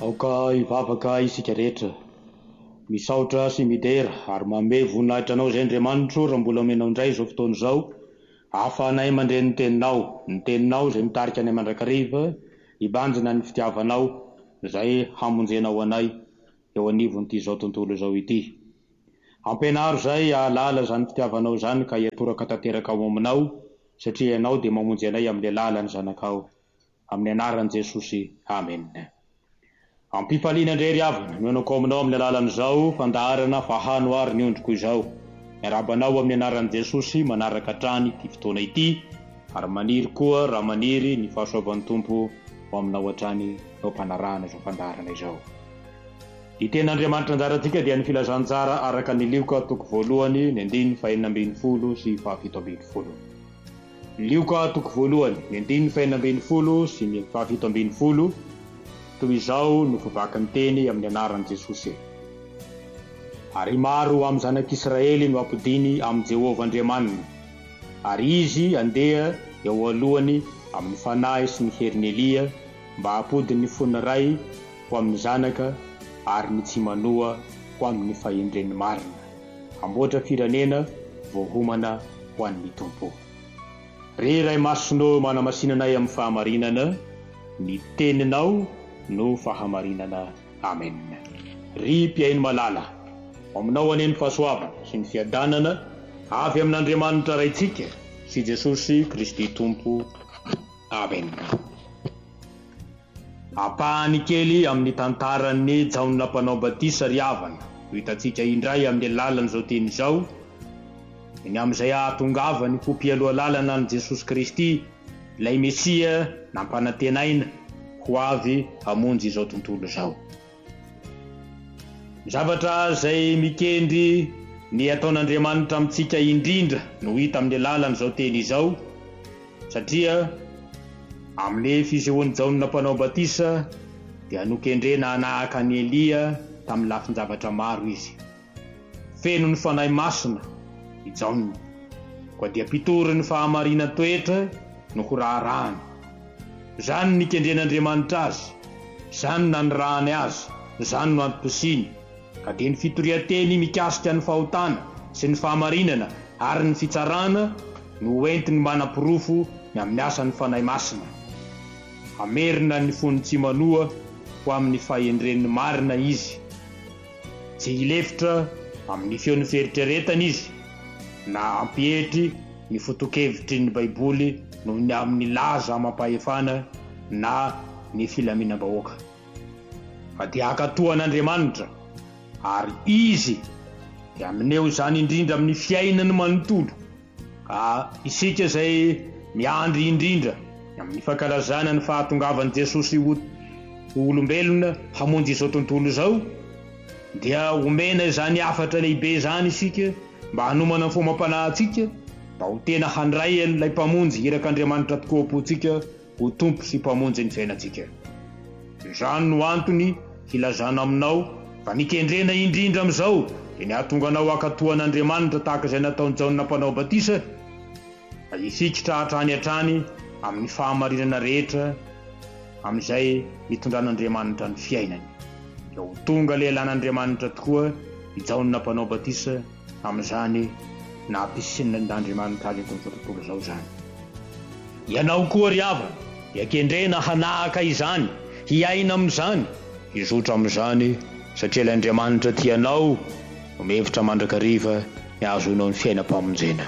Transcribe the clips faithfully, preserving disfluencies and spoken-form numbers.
Aoka ivavaka isika rehetra misaotra sy midera ary manome voninahitra anao izay Andriamanitro raha mbola omenao indray izao fotoana izao ahafahanay mandre ny teninao ny teninao izay mitarika anay mandrakariva hibanjina ny fitiavanao izay hamonjenao anay eo anivon'ity izao tontolo izao ity. Ampianaro izay ahalala izany fitiavanao izany ka hiatoraka tanteraka ao aminao satria ianao dia mamonjy anay amin'ny lalany zanakao amin'ny anaran'i Jesosy. Amen. Ampifaliana indray ry havana mionako aminao amin'ny alalan'izao fandaharana fahano ary ny ondriko izao miarabanao amin'ny anaran'i Jesosy manaraka hatrany ity fotoana ity ary maniry koa raha maniry ny fahasoavan'ny Tompo ho aminao hatrany eo ampanarahana izao fandaharana izao. Ny ten'Andriamanitra anjarantsika dia ny filazantsara araka ny lioka toko voalohany ny andiny fahenina ambin'ny folo sy fahafito ambin'ny folo. Ny lioka toko voalohany ny andiny fahenina ambin'ny folo sy ny fahafito ambin'ny folo toy izao no fivakan'ny teny amin'ny anaran'i Jesosy. Ary maro amin'ny zanak'Israely no ampidiny amin'ny Jehovah Andriamanina, ary izy andeha eo alohany amin'ny fanahy sy ny herin'i Elia mba hampodiny ny fonina ray ho amin'ny zanaka ary ny tsy manoa ho amin'ny fahendren'ny marina, hamboatra firenena voahomana ho an'ny Tompo. Ry ray masonao manamasinanay amin'ny fahamarinana, ny teninao no fahamarinana. Amen. Ry mpiaino malala, aminao aneny fahasoavana sy ny fiadanana avy amin'Andriamanitra raitsika sy Jesosy Kristy Tompo. Amen. Apahany kely amin'ny tantaran'ny Jaona mpanao batisa ry havana ho hitantsika indray amin'ny alalan'izao teny izao, ny amin'izay ahatongava ny pompialoha lalana ny Jesosy Kristy ilay Mesia nampanantenaina ho avy hamonjy izao tontolo izao. Zavatra izay mikendry ny ataon'Andriamanitra amintsika indrindra no hita amin'ny alalan'izao teny izao, satria amin'ny fisehoan'ny Jaona mpanao batisa dia nokendrena hanahaka ny Elia tamin'ny lafin-javatra maro izy. Feno ny fanahy masina i Jaona, koa dia mpitory ny fahamarina toetra no ho raharahany. Zany nikendren'Andriamanitra azy, zany nanirahany azy, zany no antom-posiny, ka dia ny fitorian-teny mikasika ny fahotana sy ny fahamarinana ary ny fitsarana no entiny manam-pirofo ny amin'ny asan'ny fanahy masina. Amerina ny fony tsy manoa ho amin'ny fahendren'ny marina izy, tsy hilefitra amin'ny feon'ny feritreretana izy na ampihetry ny foto-kevitry ny Baiboly noho ny amin'ny laza mampahefana na ny filaminam-bahoaka, fa dia akatoan'Andriamanitra ary izy dia amineo izany indrindra amin'ny fiainany manontolo, ka isika izay miandry indrindra amin'ny fankalazana ny fahatongavan'i Jesosy ho olombelona hamonjy izao tontolo izao dia omena izany afatra lehibe izany isika mba hanomana ny fomam-panahintsika mba ho tena handray ilay mpamonjy irak'Andriamanitra tokoa apontsika ho tompo sy mpamonjy ny fiainantsika. Izany no antony hilazana aminao fa nikendrena indrindra amin'izao dia ny ahatonga anao akatoan'Andriamanitra tahaka izay nataon'ny Jaona mpanao batisa, fa hisikitra hatrany hatrany amin'ny fahamarinana rehetra amin'izay mitondran'Andriamanitra ny fiainany. Dia ho tonga lehilan'Andriamanitra tokoa i Jaona mpanao batisa amin'izany nampisinan'Andriamanitra azy eto amin'izao tontolo izao zany. Ianao koa ry havana dia kendrena hanahaka izany, hiaina amin'izany, hizotra amin'izany satria ilay Andriamanitra tianao no mihevitra mandrakariva hiazonao ny fiainam-pamonjena.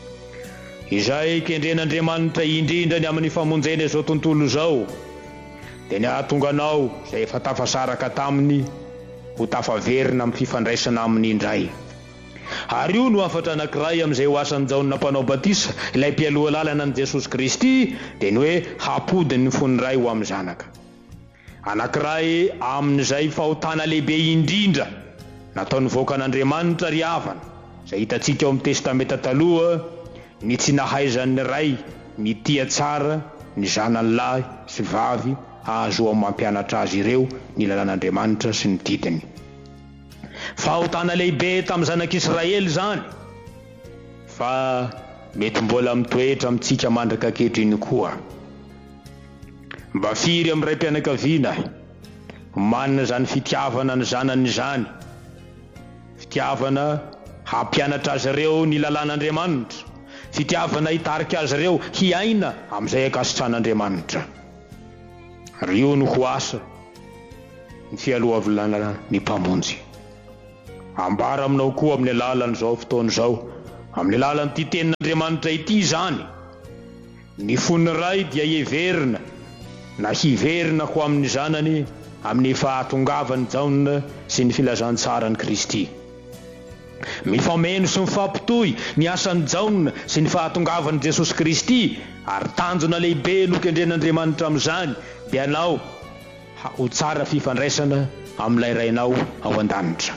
Izay kendren'Andriamanitra indrindra ny amin'ny famonjena izao tontolo izao dia ny ahatonga anao izay efa tafasaraka taminy ho tafaverina amin'ny fifandraisana aminy indray. Ary io no afatra anankiray amin'izay ho asan'ny Jaona mpanao batisa ilay mpialoha lalana ny Jesosy Kristy dia ny hoe hampodiny ny foniny ray ho amin'ny zanaka. Anankiray amin'izay fahotana lehibe indrindra nataon'ny voakan'Andriamanitra ry havana izay hitantsika ao amin'ny testamenta taloha, ny tsy nahaizan'ny ray mitia tsara ny zanany lahy sy vavy ahazoa mampianatra azy ireo ny lalàn'Andriamanitra sy ny didiny. Fahotana lehibe tamin'ny zanak'Israely zany, fa mety mbola mitoetra amintsika mandraka ankehitriny koa. Mba firy amin'ray mpianakaviana manana zany fitiavana ny zanany zany, fitiavana hampianatra azy ireo ny lalàn'Andriamanitra, fitiavana hitarika azy ireo hiaina amin'izay ankasitran'Andriamanitra. Rio no ho asa ny fialohavolana ny mpamonjy. Ambara aminao koa amin'ny alalan'izao fotoana izao, amin'ny alalan'ity tenin'Andriamanitra ity zany, ny fony ray dia heverina na hiverina ho amin'ny zanany amin'ny fahatongavany jaona sy ny filazantsara ny Kristy. Mifameno sy mifampitohy ny asan'ny jaona sy ny fahatongavany Jesosy Kristy, ary tanjona lehibe nokendren'Andriamanitra amin'izany dia anao ho tsara fifandraisana amin'ilay rainao ao an-danitra.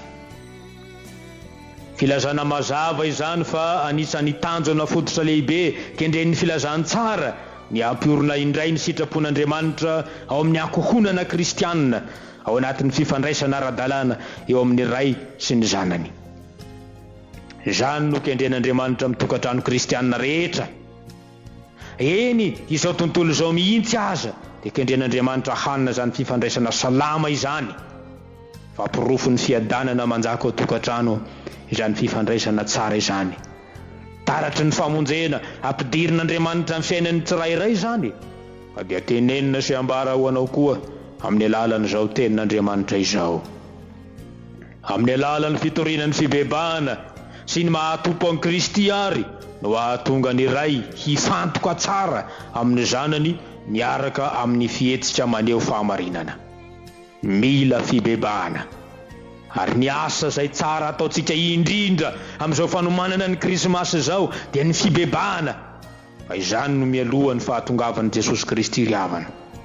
Filazana mazava izany fa anisan'ny tanjona fototra lehibe kendren'ny filazantsara ny ampiorina indray ny sitrapon'Andriamanitra ao amin'ny ankohonana kristianina ao anatin'ny fifandraisana ara-dalàna eo amin'ny ray sy ny zanany. Izany no kendren'Andriamanitra amin'ny tokantrano kristianina rehetra. Eny, izao tontolo izao mihitsy aza dia kendren'Andriamanitra hanina zany fifandraisana salama izany, fampirofo ny fiadanana manjaka ao tokantrano izany fifandraisana tsara izany. Taratry ny famonjena ampidirin'Andriamanitra amin'ny fiainan'ny tsirairay zany, ka dia tenenina sy ambara ho anao koa amin'ny alalan'izao tenin'Andriamanitra izao. Amin'ny alalan'ny fitorinan'ny fibebahana sy ny mahatompo an'i Kristy ary no ahatonga ny ray hifantoka tsara amin'ny zanany miaraka amin'ny fihetsika maneho fahamarinana. Mila fibebahana, ary ny asa izay tsara ataontsika indrindra amin'izao fanomanana ny krismasy izao dia ny fibebahana, fa izany no mialohan'ny fahatongavan'i Jesosy Kristy ry havana.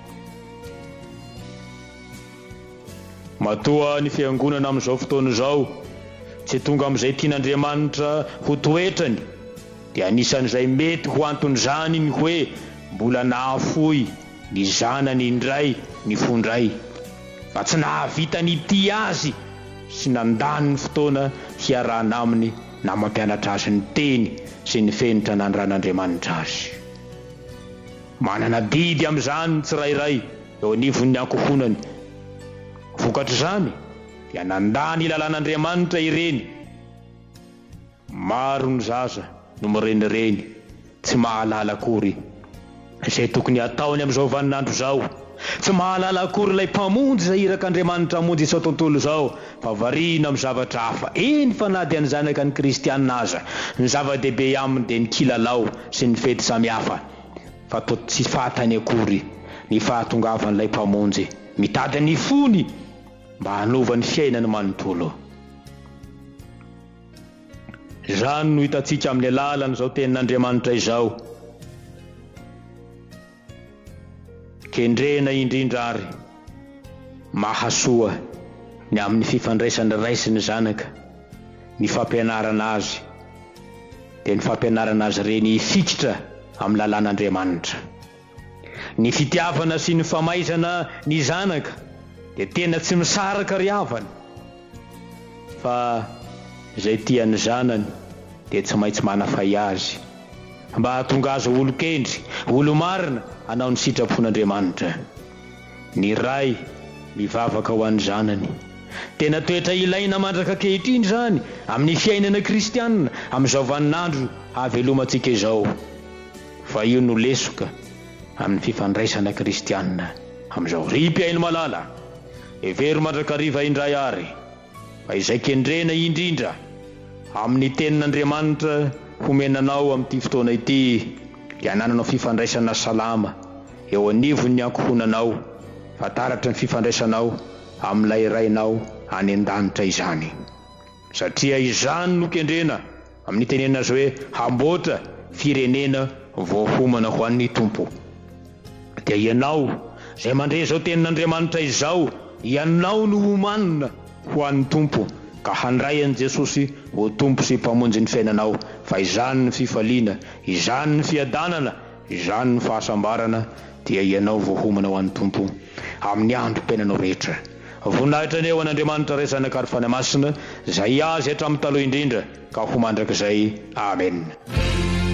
Matoa ny fiangonana amin'izao fotoana izao tsy tonga amin'izay tian'Andriamanitra ho toetrany, dia anisan'izay mety ho antony zany ny hoe mbola nahafoy ny zanany indray ny fondray, fa tsy nahavita ny ity azy sy nandany ny fotoana hiarahana aminy na mampianatra azy ny teny sy ny fenitra nandran'Andriamanitra azy. Manana didy amin'izany ny tsirairay eo anivon'ny ankohonany. Vokatr' izany dia nandany lalàn'Andriamanitra ireny. Maro ny zaza no mirenireny tsy mahalala akory izay tokony ataony amin'izao vaninandro izao, tsy mahalala akory ilay mpamonjy izay irak'Andriamanitra hamonjy izao tontolo izao, fa variana amin'ny zavatra hafa. Eny fa na dia ny zanaka ny kristianina aza, ny zava-dehibe aminy dia ny kilalao sy ny fety samihafa, fa toa tsy fantany akory ny fahatongavan'ilay mpamonjy mitady ny fony mba hanova ny fiainany manontolo. Izany no hitantsika amin'ny alalan'izao tenin'Andriamanitra izao. Kendrena indrindra ary mahasoa ny amin'ny fifandraisana ray sy ny zanaka, ny fampianarana azy dia ny fampianarana azy ireny hifikitra amin'ny lalàn'Andriamanitra. Ny fitiavana sy ny famaizana ny zanaka dia tena tsy misaraka ry havana, fa izay tian'ny zanany dia tsy maintsy manafay azy mba hahatonga azy olo-kendry, olo-marina hanao ny sitrapon'Andriamanitra. Ny ray mivavaka ho an'ny zanany, tena toetra ilaina mandraka ankehitriny zany amin'ny fiainana kristianina amin'izao vaninandro havelomantsika izao, fa io no lesoka amin'ny fifandraisana kristianina amin'izao. Ry mpiaino malala, hevery mandrakariva indray ary, fa izay kendrena indrindra amin'ny tenin'Andriamanitra homenanao amin'ity fotoana ity dia hananao fifandraisana salama eo anivon'ny ankohonanao, fa taratra ny fifandraisanao amin'ilay rainao any an-danitra izany, satria izany no kendrena amin'ny tenena azy hoe hamboatra firenena voahomana ho an'ny Tompo. Dia ianao izay mandre izao tenin'Andriamanitra izao, ianao no homanina ho an'ny Tompo, ka handray an'i Jesosy ho Tompo sy mpamonjy ny fiainanao. Fa izany ny fifaliana, izany ny fiadanana, izany ny fahasambarana, dia ianao voahomana ho an'ny Tompo amin'ny androm-piainanao rehetra. Voninahitra ny eo an'Andriamanitra ray zanaka ary fanahy masina, izay azy hatramin'ny taloha indrindra, ka ho mandrakizay. Amen.